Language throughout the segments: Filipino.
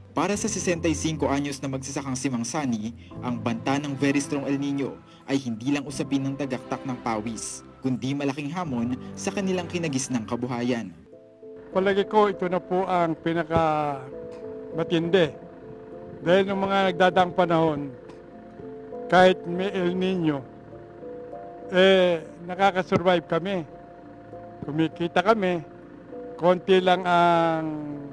Para sa 65 anyos na magsasakang si Mang Sani, ang banta ng very strong El Nino ay hindi lang usapin ng tagaktak ng pawis, kundi malaking hamon sa kanilang kinagisnang kabuhayan. Palagi ko ito na po ang pinaka-matindi. Dahil ng mga nagdadaang panahon, kahit may El Nino, nakakasurvive kami. Kumikita kami, konti lang ang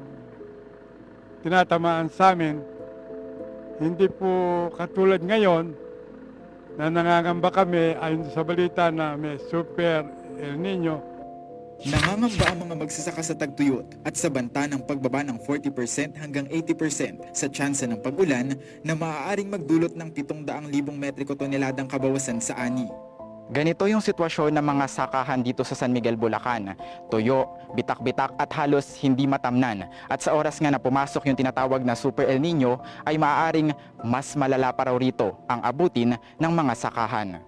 tinatamaan sa amin. Hindi po katulad ngayon na nangangamba kami ayon sa balita na may super El Nino. Nangangamba ang mga magsasaka sa tagtuyot at sa banta ng pagbaba ng 40% hanggang 80% sa tsansa ng pag-ulan na maaaring magdulot ng 700,000 metriko toneladang kabawasan sa ani. Ganito yung sitwasyon ng mga sakahan dito sa San Miguel, Bulacan. Tuyo, bitak-bitak at halos hindi matamnan. At sa oras nga na pumasok yung tinatawag na Super El Nino ay maaaring mas malala pa raw rito ang abutin ng mga sakahan.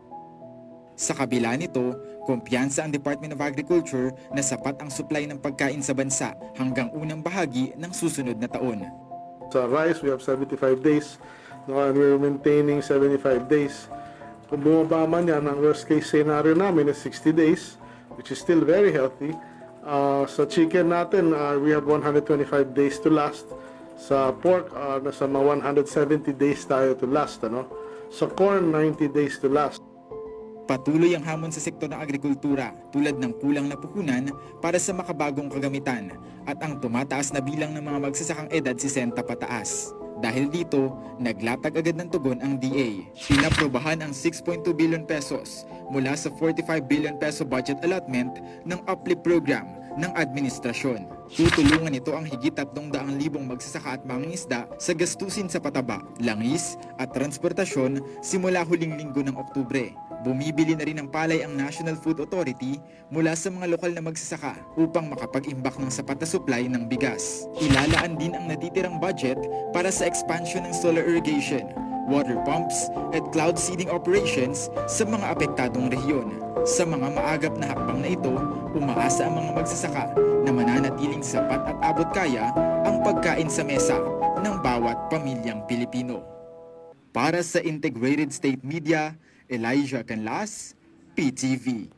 Sa kabila nito, kumpiyansa ang Department of Agriculture na sapat ang supply ng pagkain sa bansa hanggang unang bahagi ng susunod na taon. Sa rice, we have 75 days and we're maintaining 75 days. Kung bumaba man yan, ang worst case scenario namin is 60 days, which is still very healthy. Sa chicken natin, we have 125 days to last. Sa pork, nasa mga 170 days tayo to last. Sa corn, 90 days to last. Patuloy ang hamon sa sektor ng agrikultura tulad ng kulang na puhunan para sa makabagong kagamitan at ang tumataas na bilang ng mga magsasakang edad 60 pataas. Dahil dito, naglatag agad ng tugon ang DA. Inaprobahan ang 6.2 billion pesos mula sa 45 billion peso budget allotment ng uplift program ng administrasyon. Tutulungan ito ang higit 300,000 magsasaka at mangingisda sa gastusin sa pataba, langis at transportasyon simula huling linggo ng Oktubre. Bumibili na rin ng palay ang National Food Authority mula sa mga lokal na magsasaka upang makapag-imbak ng sapat na supply ng bigas. Ilalaan din ang natitirang budget para sa expansion ng solar irrigation, water pumps at cloud seeding operations sa mga apektadong rehiyon. Sa mga maagap na hakbang na ito, umaasa ang mga magsasaka na mananatiling sapat at abot kaya ang pagkain sa mesa ng bawat pamilyang Pilipino. Para sa Integrated State Media, Elijah Canlas, PTV.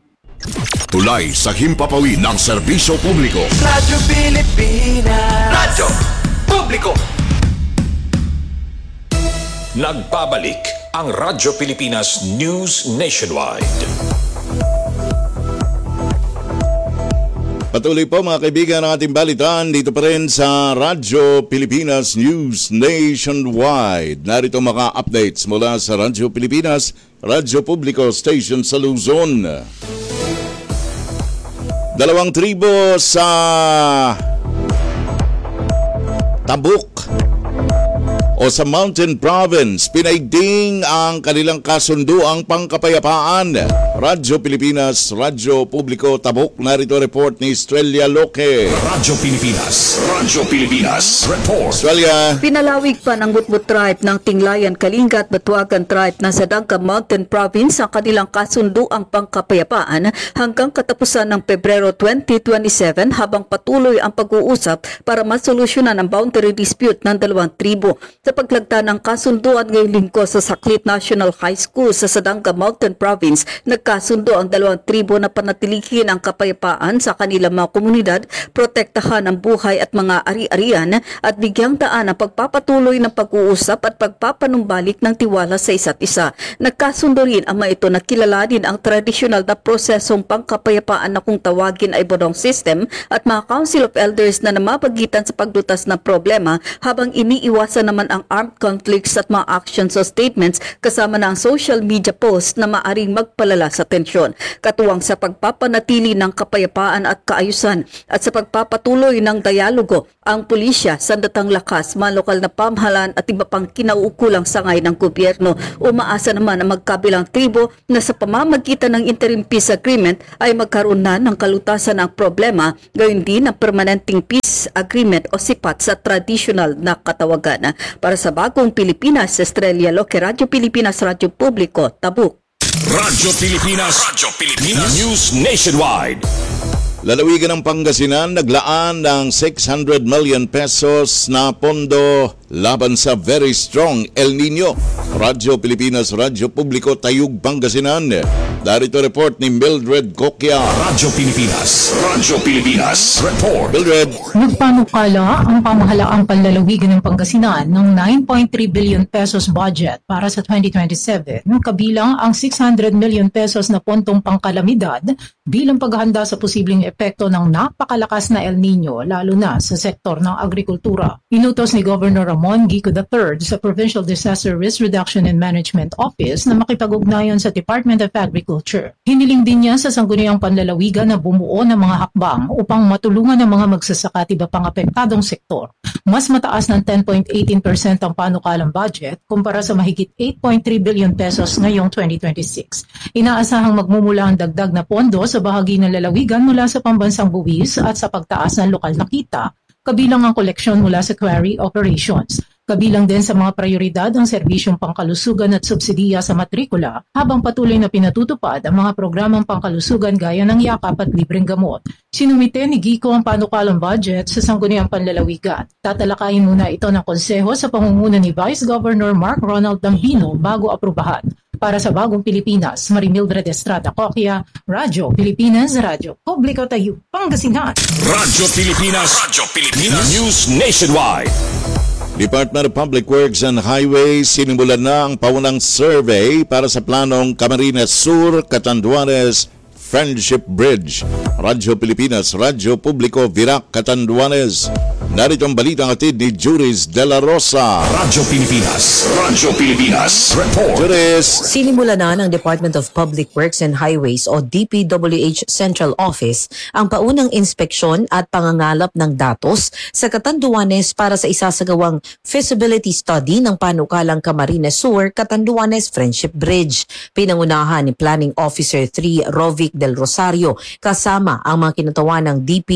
Tulay sa himpapawid ng serbisyo publiko. Radyo Pilipinas. Radyo Publiko. Nagbabalik ang Radyo Pilipinas News Nationwide. Patuloy po mga kaibigan ang ating balitaan dito pa rin sa Radyo Pilipinas News Nationwide. Narito mga updates mula sa Radyo Pilipinas, Radyo Publiko Station sa Luzon. 2 tribo sa Tabuk o sa Mountain Province, pinaigting ang kanilang kasunduang pangkapayapaan. Radyo Pilipinas, Radyo Publiko, Tabuk. Narito report ni Estrella Loque. Radyo Pilipinas, report. Estrella. Pinalawig pa ng Butbut Tribe ng Tinglayan, Kalinga at Batuagan Tribe ng Sadangka Mountain Province ang kanilang kasunduang pangkapayapaan hanggang katapusan ng Pebrero 2027 habang patuloy ang pag-uusap para masolusyonan ang boundary dispute ng dalawang tribo. Sa paglagda ng kasunduan ngayong linggo sa Saklit National High School sa Sadangka Mountain Province, nagkasundo ang dalawang tribo na panatilihin ang kapayapaan sa kanilang mga komunidad, protektahan ang buhay at mga ari-arian at bigyang daan ang pagpapatuloy ng pag-uusap at pagpapanumbalik ng tiwala sa isa't isa. Nagkasundo rin ang mga ito na kilalanin ang tradisyonal na prosesong pangkapayapaan na kung tawagin ay Bodong System at mga Council of Elders na namapagitan sa paglutas ng problema habang iniiwasan naman ang armed conflicts at mga actions o statements kasama na ang social media posts na maaring magpalala sa tensyon. Katuwang sa pagpapanatili ng kapayapaan at kaayusan at sa pagpapatuloy ng dialogo, ang pulisya, sandatang lakas, mga lokal na pamahalaan at iba pang kinauukulang sangay ng gobyerno. Umaasa naman ang magkabilang tribo na sa pamamagitan ng interim peace agreement ay magkaroon na ng kalutasan ng problema, gayon din ang permanenteng peace agreement o sipat sa traditional na katawagan. Para sa Bagong Pilipinas, Estrella Loque, Radyo Pilipinas, Radyo Publiko, Tabuk. Radyo Pilipinas News Nationwide. Lalawigan ng Pangasinan naglaan ng 600 million pesos na pondo laban sa very strong El Nino. Radyo Pilipinas, Radyo Publiko, Tayug, Pangasinan. Darito report ni Mildred Coquia. Radyo Pilipinas. Radyo Pilipinas. Report. Mildred. Nagpanukala ang pamahalaang panlalawigan ng Pangasinan ng 9.3 billion pesos budget para sa 2027, kabilang ang 600 million pesos na pontong pangkalamidad bilang paghahanda sa posibleng epekto ng napakalakas na El Nino, lalo na sa sektor ng agrikultura. Inutos ni Governor Ramon Gico III sa Provincial Disaster Risk Reduction and Management Office na makipag-ugnayan sa Department of Agriculture. Hiniling din niya sa sangguniang panlalawigan na bumuo ng mga hakbang upang matulungan ang mga magsasaka at iba pang apektadong sektor. Mas mataas ng 10.18% ang panukalang budget kumpara sa mahigit 8.3 billion pesos ngayong 2026. Inaasahang magmumula ang dagdag na pondo sa bahagi ng lalawigan mula sa pambansang buwis at sa pagtaas ng lokal na kita, kabilang ang koleksyon mula sa quarry operations. Kabilang din sa mga prioridad ang serbisyong pangkalusugan at subsidiya sa matrikula habang patuloy na pinatutupad ang mga programang pangkalusugan gaya ng yakap at libreng gamot. Sinumite ni Gico ang panukalang budget sa sangguniang panlalawigan. Tatalakayin muna ito ng konseho sa pangunguna ni Vice Governor Mark Ronald Dambino bago aprubahan. Para sa Bagong Pilipinas, Mildred Estrada Coquia, Radyo Pilipinas, Radyo Publiko, Tayug, Pangasinan. Radyo Pilipinas. Radyo Pilipinas. News Nationwide. Department of Public Works and Highways sinimulan na ang paunang survey para sa planong Camarines Sur, Catanduanes Friendship Bridge. Radyo Pilipinas, Radyo Publiko, Virac, Catanduanes. Narito ang balitang atid ni Juris De La Rosa. Radyo Pilipinas. Radyo Pilipinas. Report. Juris. Sinimula na ng Department of Public Works and Highways o DPWH Central Office ang paunang inspeksyon at pangangalap ng datos sa Catanduanes para sa isasagawang feasibility study ng panukalang Camarines Sur, Catanduanes Friendship Bridge. Pinangunahan ni Planning Officer 3 Rovic Del Rosario kasama ang mga kinatawan ng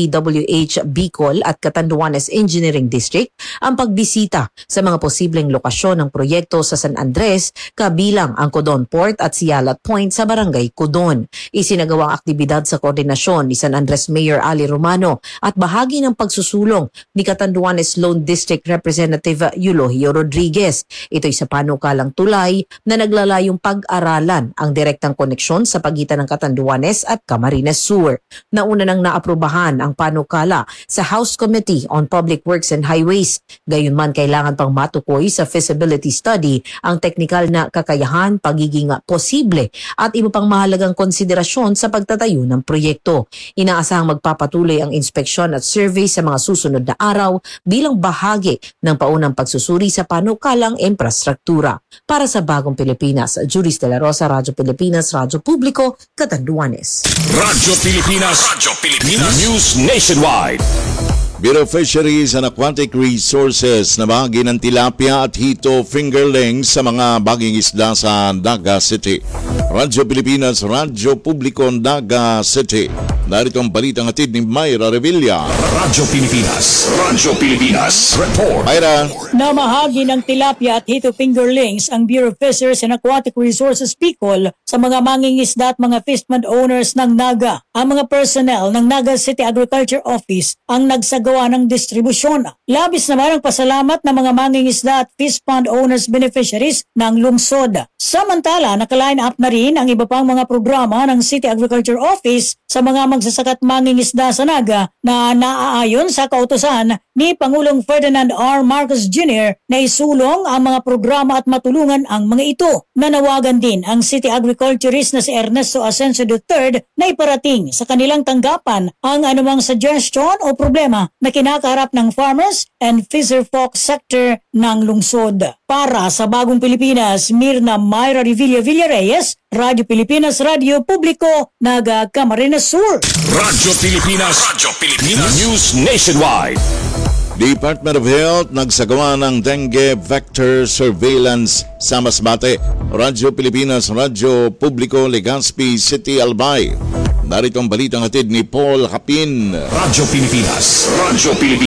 DPWH Bicol at Catanduanes Engineering District ang pagbisita sa mga posibleng lokasyon ng proyekto sa San Andres, kabilang ang Codon Port at Sialat Point sa Barangay Codon. Isinagawang aktibidad sa koordinasyon ni San Andres Mayor Ali Romano at bahagi ng pagsusulong ni Catanduanes Lone District Representative Eulogio Rodriguez. Ito'y sa panukalang tulay na naglalayong pag-aralan ang direktang koneksyon sa pagitan ng Catanduanes at Camarines Sur. Nauna nang naaprubahan ang panukala sa House Committee on Public Works and Highways. Gayunman, kailangan pang matukoy sa feasibility study ang teknikal na kakayahan, pagiging posible at iba pang mahalagang konsiderasyon sa pagtatayo ng proyekto. Inaasahang magpapatuloy ang inspeksyon at survey sa mga susunod na araw bilang bahagi ng paunang pagsusuri sa panukalang infrastruktura. Para sa Bagong Pilipinas, Juris De La Rosa, Radyo Pilipinas, Radyo Publiko, Catanduanes. Radyo Pilipinas. Radyo Pilipinas. News Nationwide. Bureau of Fisheries and Aquatic Resources na bahagi ng tilapia at hito fingerlings sa mga baging isda sa Naga City. Radyo Pilipinas, Radyo Publiko, Naga City. Narito ang balitang atid ni Mayra Revilla. Radyo Pilipinas. Radyo Pilipinas. Report. Mayra. Namahagi ng tilapia at hito fingerlings ang Bureau of Fisheries and Aquatic Resources Bicol sa mga mangingisda at mga fishpond owners ng Naga. Ang mga personnel ng Naga City Agriculture Office ang nagsagawa ng distribusyon. Labis naman ang pasalamat ng mga mangingisda at fishpond owners beneficiaries ng lungsod. Samantala, naka-line up na rin ang iba pang mga programa ng City Agriculture Office sa mga magsasaka at mangingisda sa Naga na naaayon sa kautusan ni Pangulong Ferdinand R. Marcos Jr. na isulong ang mga programa at matulungan ang mga ito. Nanawagan din ang City Agriculturist na si Ernesto Asensio III na iparating sa kanilang tanggapan ang anumang suggestion o problema na kinakaharap ng farmers and fisherfolk sector ng lungsod. Para sa Bagong Pilipinas, Mirna Mayra Revilla Villareyes, Radyo Pilipinas, Radyo Publiko, Naga, Camarines Sur. Radyo Pilipinas. Radyo Pilipinas. News Nationwide. Department of Health nagsagawa ng dengue vector surveillance sa Masbate. Radyo Pilipinas, Radyo Publiko, Legazpi City, Albay. Narito ang balitang hatid ni Paul Hapin. Radyo Pilipinas. Radyo Pilipinas.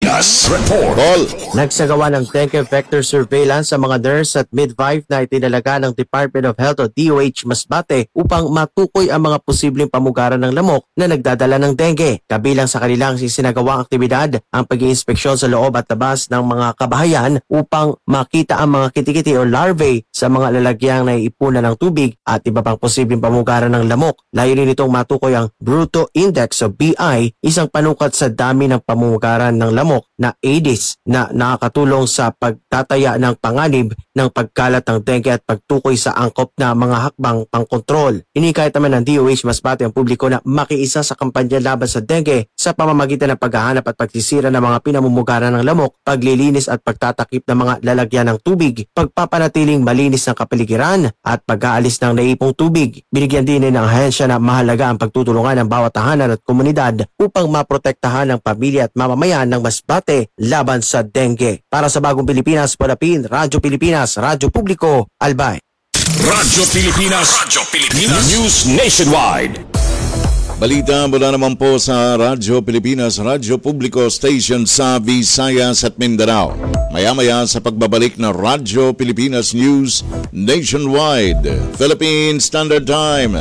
Pilipinas Report. Paul. Nagsagawa ng dengue vector surveillance sa mga nurse at midwife na itinalaga ng Department of Health o DOH Masbate upang matukoy ang mga posibleng pamugaran ng lamok na nagdadala ng dengue. Kabilang sa kanilang isinagawang aktibidad ang pag-iinspeksyon sa loob at labas ng mga kabahayan upang makita ang mga kitikiti o larvae sa mga lalagyang naiipunan ng tubig at iba pang posibleng pamugaran ng lamok. Layunin nitong matukoy ang Bruto Index o BI, isang panukat sa dami ng pamugaran ng lamok na Aedes na nakakatulong sa pagtataya ng panganib ng pagkalat ng dengue at pagtukoy sa angkop na mga hakbang pangkontrol. Inikahit naman ng DOH Masbate ang publiko na makiisa sa kampanya laban sa dengue sa pamamagitan ng paghahanap at pagsisira ng mga pinamumugaran ng lamok, paglilinis at pagtatakip ng mga lalagyan ng tubig, pagpapanatiling malinis ng kapaligiran at pag-aalis ng naipong tubig. Binigyan din ng ahensya na mahalaga ang pagtutulungan ng bawat tahanan at komunidad upang maprotektahan ng pamilya at mamamayan ng Masbate laban sa dengue. Para sa Bagong Pilipinas, Palapin, Radyo Pilipinas, Radyo Publiko, Albay. Radyo Pilipinas News Nationwide. Balita mula naman po sa Radyo Pilipinas, Radyo Publiko Station sa Visayas at Mindanao. Maya-maya sa pagbabalik ng Radyo Pilipinas News Nationwide. Philippine Standard Time.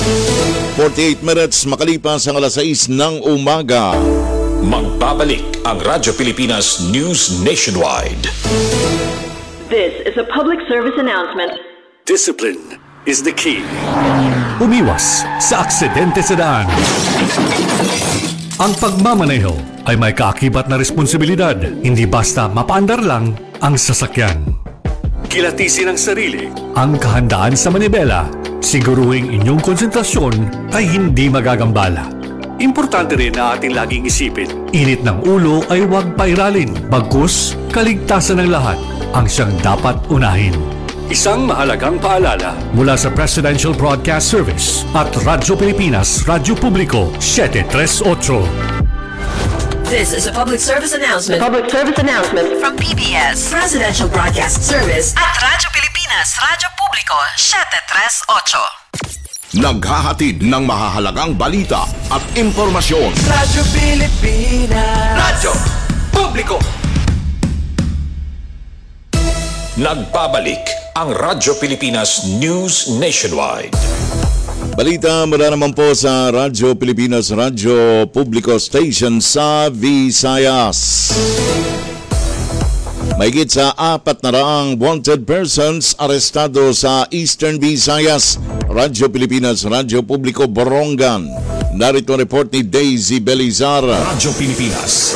48 minutes makalipas ang alas 6 ng umaga. Magbabalik ang Radyo Pilipinas News Nationwide. This is a public service announcement. Discipline is the key. Umiwas sa aksidente sa daan. Ang pagmamaneho ay may kaakibat na responsibilidad, hindi basta mapaandar lang ang sasakyan. Kilatisin ang sarili, ang kahandaan sa manibela, siguruhing inyong konsentrasyon ay hindi magagambala. Importante rin na ating laging isipin, init ng ulo ay huwag pairalin, bagkus kaligtasan ng lahat ang siyang dapat unahin. Isang mahalagang paalala mula sa Presidential Broadcast Service at Radyo Pilipinas, Radyo Publiko, 738. This is a public service announcement. Public service announcement From PBS, Presidential Broadcast Service at Radyo Pilipinas, Radyo Publiko, 738. Naghahatid ng mahahalagang balita at impormasyon. Radyo Pilipinas, Radyo Publiko. Nagbabalik ang Radyo Pilipinas News Nationwide. Balita mula naman po sa Radyo Pilipinas, Radyo Publiko Station sa Visayas. Mahigit sa 400 wanted persons arestado sa Eastern Visayas. Radyo Pilipinas, Radyo Publiko, Borongan. Narito ang report ni Daisy Belizar. Radyo Pilipinas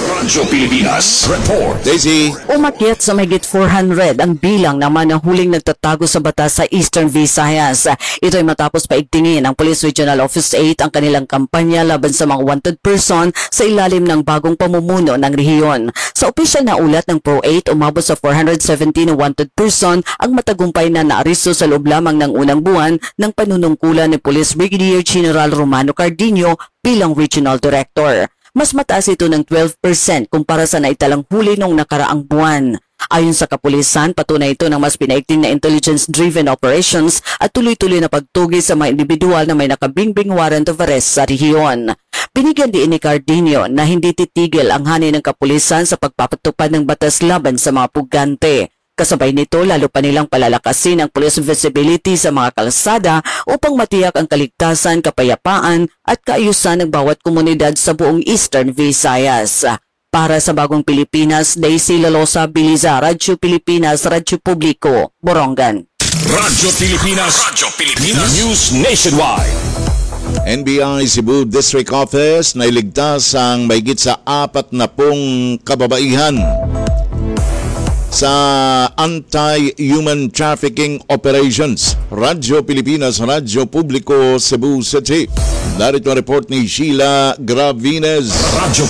Report. Daisy. Umakyat sa mahigit 400 ang bilang ng mga nahuling nagtatago sa batas sa Eastern Visayas. Ito ay matapos paigtingin ng Police Regional Office 8 ang kanilang kampanya laban sa mga wanted person sa ilalim ng bagong pamumuno ng rehiyon. Sa opisyal na ulat ng Pro 8, umabot sa 417 na wanted person ang matagumpay na naaristo sa loob lamang ng unang buwan ng panunungkulan ni Police Brigadier General Romano Cardinio bilang Regional Director. Mas mataas ito ng 12% kumpara sa naitalang huli noong nakaraang buwan. Ayon sa kapulisan, patunay ito ng mas pinaigting na intelligence-driven operations at tuloy-tuloy na pagtugi sa mga individual na may nakabingbing warrant of arrest sa rehiyon. Binigyan din ni Cardinio na hindi titigil ang hani ng kapulisan sa pagpapatupad ng batas laban sa mga pugante. Kasabay nito, lalo pa nilang palalakasin ang police visibility sa mga kalsada upang matiyak ang kaligtasan, kapayapaan at kaayusan ng bawat komunidad sa buong Eastern Visayas. Para sa Bagong Pilipinas, Daisy Lalosa Biliza, Radyo Pilipinas, Radyo Publiko, Borongan. Radyo Pilipinas News Nationwide. NBI Cebu District Office na iligtas ang mahigit sa 40 kababaihan sa anti-human trafficking operations. Radyo Pilipinas, Radyo Publiko, Cebu City. Narito ang report ni Sheila Gravines. Radyo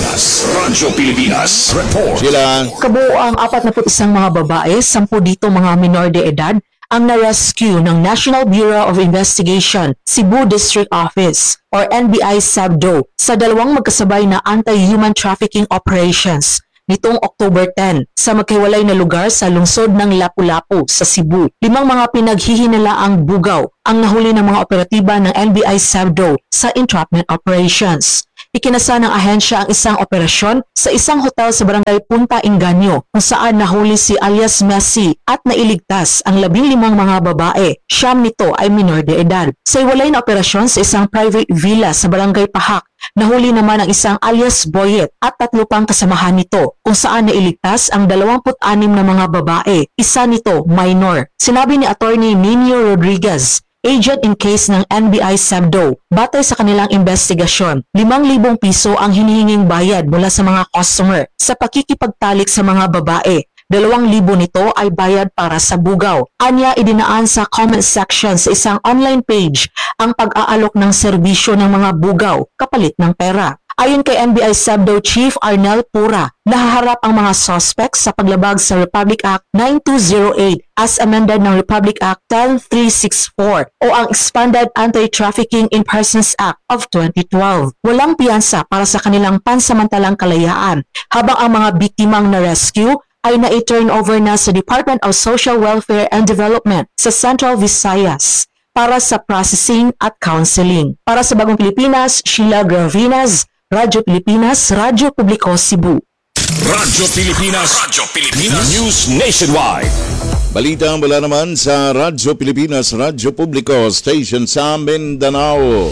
Pilipinas Report. Sheila. Kabuoang 41 mga babae, 10 dito mga minor de edad, ang na-rescue ng National Bureau of Investigation, Cebu District Office or NBI SABDO sa dalawang magkasabay na anti-human trafficking operations nitong October 10 sa maghiwalay na lugar sa lungsod ng Lapu-Lapu sa Cebu. 5 mga pinaghihinalaang bugaw ang nahuli ng mga operatiba ng NBI SABDO sa entrapment operations. Ikinasa ng ahensya ang isang operasyon sa isang hotel sa barangay Punta Inganyo kung saan nahuli si alias Messi at nailigtas ang 15 mga babae. 9 nito ay minor de edad. Sa iwalay na operasyon sa isang private villa sa barangay Pahak, nahuli naman ang isang alias Boyet at 3 pang kasamahan nito kung saan nailigtas ang 26 na mga babae. Isa nito minor. Sinabi ni Attorney Nino Rodriguez, agent in case ng NBI SEMDO, batay sa kanilang investigasyon, 5,000 piso ang hinihinging bayad mula sa mga customer sa pakikipagtalik sa mga babae. 2,000 nito ay bayad para sa bugaw. Anya idinaan sa comment section sa isang online page ang pag-aalok ng serbisyo ng mga bugaw kapalit ng pera. Ayon kay NBI SEMDO Chief Arnel Pura, nahaharap ang mga suspects sa paglabag sa Republic Act 9208 as amended ng Republic Act 10364 o ang Expanded Anti-Trafficking in Persons Act of 2012. Walang piyansa para sa kanilang pansamantalang kalayaan habang ang mga biktimang na-rescue ay na-turn over na sa Department of Social Welfare and Development sa Central Visayas para sa processing at counseling. Para sa Bagong Pilipinas, Sheila Gravinas, Radyo Pilipinas, Radyo Publiko, Cebu. Radyo Pilipinas News Nationwide. Balita mula naman sa Radyo Pilipinas, Radyo Publiko, station sa Mindanao.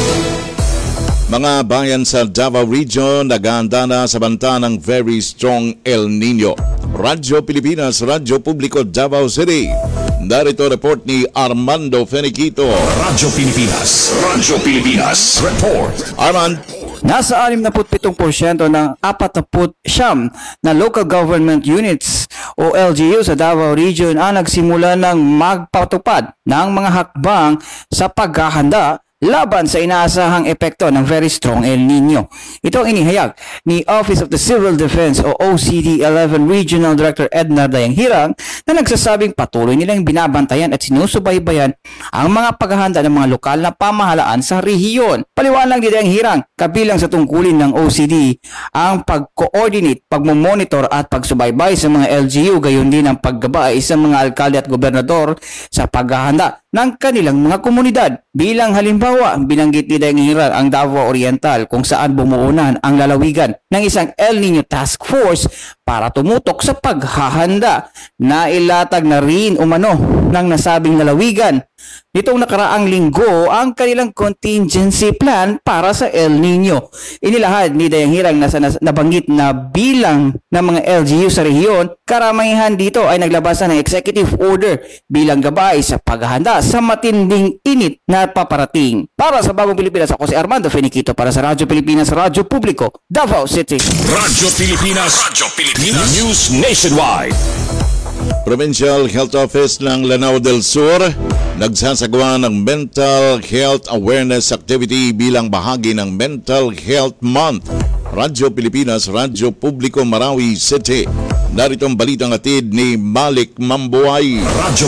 Mga bayan sa Davao Region naghahanda na sa banta ng very strong El Nino. Radyo Pilipinas, Radyo Publiko, Davao City. Narito report ni Armando Feniquito. Radyo Pilipinas report. Armand. Nasa 67% ng 49 na local government units o LGU sa Davao Region ang nagsimula ng magpatupad ng mga hakbang sa paghahanda laban sa inaasahang epekto ng very strong El Nino. Ito ang inihayag ni Office of the Civil Defense o OCD 11 Regional Director Edna Dayanghirang na nagsasabing patuloy nilang binabantayan at sinusubaybayan ang mga paghahanda ng mga lokal na pamahalaan sa rehiyon. Paliwanag ni Dayanghirang, kabilang sa tungkulin ng OCD ang pag-coordinate, pagmomonitor at pagsubaybay sa mga LGU, gayon din ang paggabay sa mga alkalde at gobernador sa paghahanda ng kanilang mga komunidad. Bilang halimbawa, binanggit ni Dayanghirang ang Davao Oriental kung saan bumuunan ang lalawigan ng isang El Nino Task Force para tumutok sa paghahanda. Nailatag na rin umano ng nasabing lalawigan nitong nakaraang linggo ang kanilang contingency plan para sa El Nino. Inilahad ni Dayanghirang na nabanggit na bilang ng mga LGU sa rehiyon, karamihan dito ay naglabasan ng executive order bilang gabay sa paghahanda sa matinding init na paparating. Para sa Bagong Pilipinas, ako si Armando Feniquito para sa Radyo Pilipinas, Radyo Publiko, Davao City. Radyo Pilipinas News Nationwide. Provincial Health Office ng Lanao del Sur nagsasagawa ng Mental Health Awareness Activity bilang bahagi ng Mental Health Month. Radyo Pilipinas, Radyo Publiko, Marawi City. Narito ang balitang atid ni Malik Mambuay. Radyo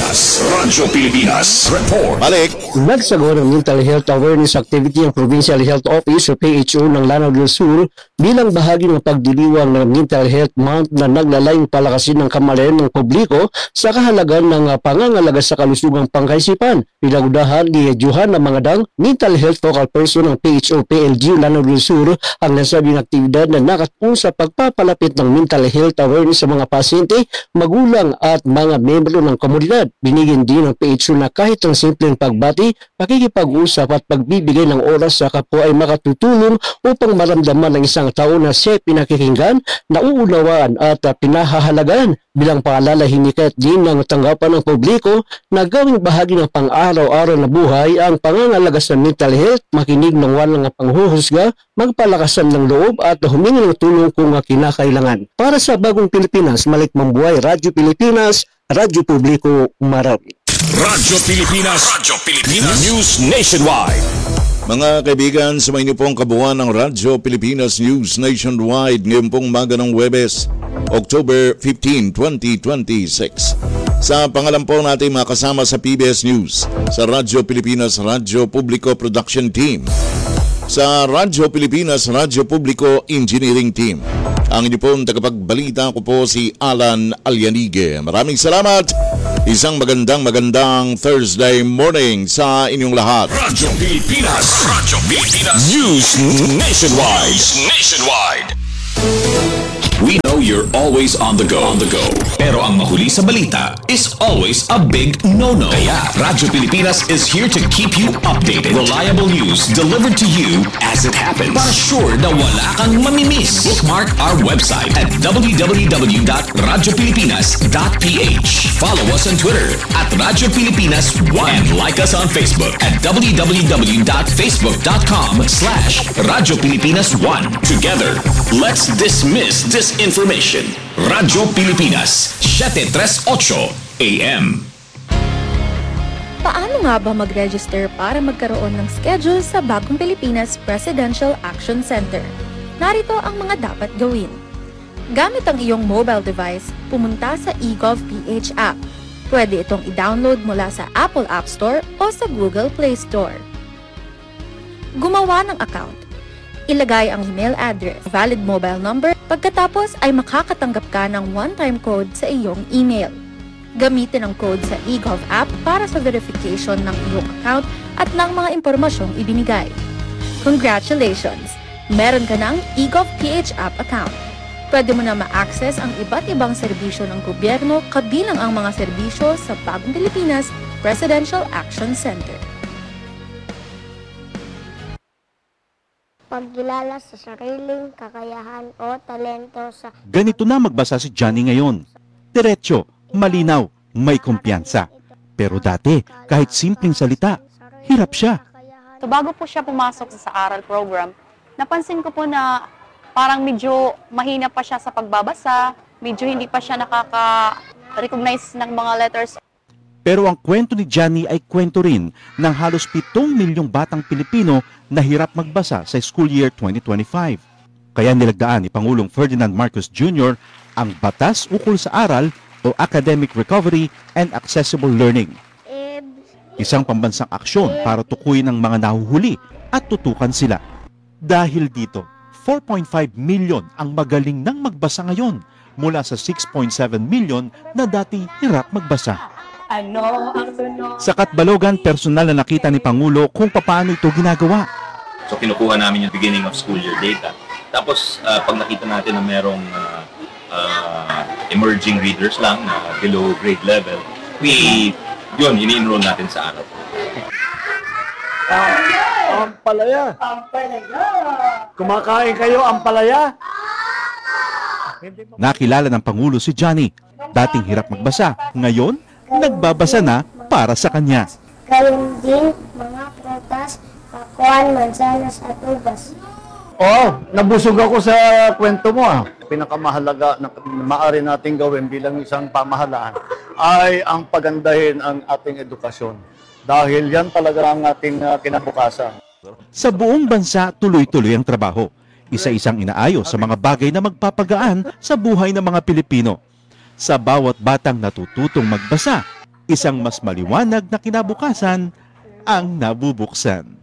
Pilipinas report. Malik. Nagsagawa ng Mental Health Awareness Activity ang Provincial Health Office o PHO ng Lanao del Sur bilang bahagi ng pagdiriwang ng Mental Health Month na naglalayong palakasin ng kamalayan ng publiko sa kahalagan ng pangangalaga sa kalusugang pangkaisipan. Pinagdahan ni Johanna Mangadang, Mental Health Focal Person ng PHO PLG Lanao del Sur, ang nasabing aktibidad na nakatungkol sa pagpapalapit ng mental health awareness sa mga pasyente, magulang at mga membro ng komunidad. Binigyan din ng PHO na kahit ang simpleng pagbati, pakikipag-usap at pagbibigay ng oras sa kapwa ay makatutulong upang maramdaman ng isang tao na siya pinakikinggan, nauunawaan at pinahahalagaan. Bilang paalala, hinikat din ng tanggapan ng publiko na gawing bahagi ng pang-araw-araw na buhay ang pangangalaga sa mental health, makinig ng walang panghuhusga, magpalakasan ng loob at humingi ng tulong kung kinakailangan. Para sa Bagong Pilipinas, Malik Mambuay, Radyo Pilipinas, Radyo Publiko, Marawi. Radyo Pilipinas News Nationwide. Mga kaibigan, sumayin niyo pong kabuuan ng Radyo Pilipinas News Nationwide ngayon pong umaga ng Huwebes, October 15, 2026. Sa pangalan po natin mga kasama sa PBS News, sa Radyo Pilipinas, Radyo Publiko Production Team, sa Radyo Pilipinas, Radyo Publiko Engineering Team, Ang inyo pong tagapagbalita ko po si Alan Alianige. Maraming salamat. Isang magandang Thursday morning sa inyong lahat. Radyo Pilipinas. Radyo Pilipinas. News Nationwide. We know you're always on the go. Pero ang mahuli sa balita is always a big no-no. Kaya Radyo Pilipinas is here to keep you updated. Reliable news delivered to you as it happens. Para sure na wala kang mamimiss. Bookmark our website at www.radiopilipinas.ph. Follow us on Twitter at Radyo Pilipinas 1 and like us on Facebook at www.facebook.com/Radyo Pilipinas 1. Together, let's dismiss disinformation. Radyo Pilipinas, 738 AM. Paano nga ba mag-register para magkaroon ng schedule sa Bagong Pilipinas Presidential Action Center? Narito ang mga dapat gawin. Gamit ang iyong mobile device, pumunta sa eGovPH app. Pwede itong i-download mula sa Apple App Store o sa Google Play Store. Gumawa ng account. Ilagay ang email address, valid mobile number, pagkatapos ay makakatanggap ka ng one-time code sa iyong email. Gamitin ang code sa eGov app para sa verification ng iyong account at ng mga impormasyong ibinigay. Congratulations! Meron ka ng eGovPH app account. Pwede mo na ma-access ang iba't ibang serbisyo ng gobyerno kabilang ang mga serbisyo sa Bagong Pilipinas Presidential Action Center. Pagkilala sa sariling kakayahan o talento sa... Ganito na magbasa si Johnny ngayon. Diretso, malinaw, may kumpiyansa. Pero dati, kahit simpleng salita, hirap siya. So bago po siya pumasok sa aral program, napansin ko po na parang medyo mahina pa siya sa pagbabasa, medyo hindi pa siya nakaka-recognize ng mga letters. Pero ang kwento ni Johnny ay kwento rin ng halos 7 milyong batang Pilipino na hirap magbasa sa school year 2025. Kaya nilagdaan ni Pangulong Ferdinand Marcos Jr. ang Batas Ukol sa Aral o Academic Recovery and Accessible Learning. Isang pambansang aksyon para tukuyin ang mga nahuhuli at tutukan sila. Dahil dito, 4.5 million ang magaling nang magbasa ngayon mula sa 6.7 million na dati hirap magbasa. Sa Katbalogan, personal na nakita ni Pangulo kung paano ito ginagawa. So kinukuha namin yung beginning of school year data. Tapos pag nakita natin na merong emerging readers lang na below grade level, ini-enroll natin sa araw. Ampalaya. Kumakain kayo ampalaya? Nakilala ng Pangulo si Johnny. Dating hirap magbasa, ngayon nagbabasa na para sa kanya. Gayun din mga prutas, pakuan, mansanas at ubas. Nabusog ako sa kwento mo Pinakamahalaga na maaari nating gawin bilang isang pamahalaan ay ang pagandahin ang ating edukasyon. Dahil yan talaga ang ating kinabukasan. Sa buong bansa, tuloy-tuloy ang trabaho. Isa-isang inaayos sa mga bagay na magpapagaan sa buhay ng mga Pilipino. Sa bawat batang natututong magbasa, isang mas maliwanag na kinabukasan ang nabubuksan.